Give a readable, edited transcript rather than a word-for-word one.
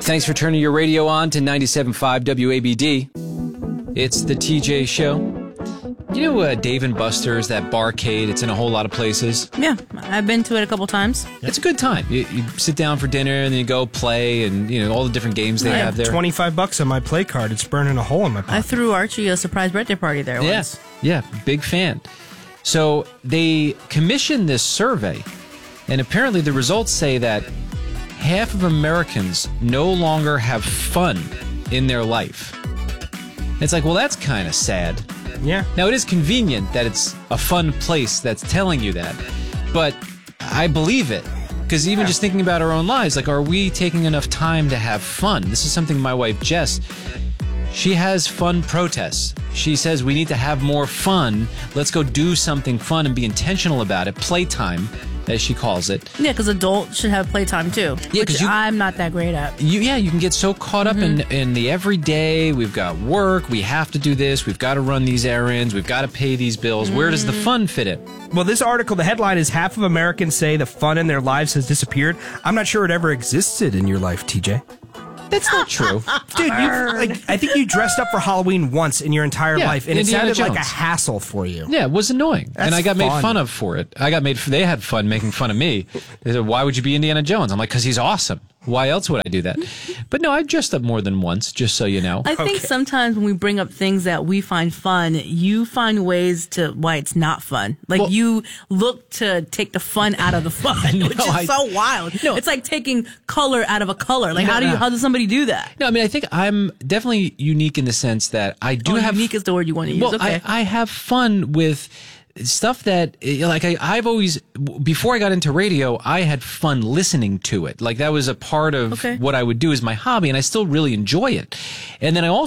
Thanks for turning your radio on to 97.5 WABD. It's the TJ Show. You know Dave & Buster's, that barcade? It's in a whole lot of places. Yeah, I've been to it a couple times. It's a good time. You sit down for dinner and then you go play and, you know, all the different games they have there. $25 on my play card. It's burning a hole in my pocket. I threw Archie a surprise birthday party there once. Yeah, big fan. So they commissioned this survey, and apparently the results say that half of Americans no longer have fun in their life. It's like, well, that's kind of sad. Yeah. Now, it is convenient that it's a fun place that's telling you that, but I believe it. Because even just thinking about our own lives, like, are we taking enough time to have fun? This is something my wife, Jess, she has fun protests. She says we need to have more fun. Let's go do something fun and be intentional about it. Playtime, as she calls it. Yeah, because adults should have playtime too, which I'm not that great at. You can get so caught up in the everyday. We've got work. We have to do this. We've got to run these errands. We've got to pay these bills. Where does the fun fit in? Well, this article, the headline is half of Americans say the fun in their lives has disappeared. I'm not sure it ever existed in your life, TJ. That's not true. Dude, I think you dressed up for Halloween once in your entire life, and Indiana it sounded like a Jones. hassle for you. Yeah, it was annoying. And I got made fun. fun of for it. They had fun making fun of me. They said, why would you be Indiana Jones? I'm like, because he's awesome. Why else would I do that? But no, I dressed up more than once, just so you know. I think sometimes when we bring up things that we find fun, you find ways to why it's not fun. Like, you look to take the fun out of the fun, which is so wild. No. It's like taking color out of a color. Like, how does somebody do that? No, I mean, I think I'm definitely unique in the sense that I do have... Unique is the word you want to use. Well, okay. I have fun with stuff that, like, I've always, before I got into radio, I had fun listening to it. Like, that was a part of what I would do as my hobby, and I still really enjoy it. And then I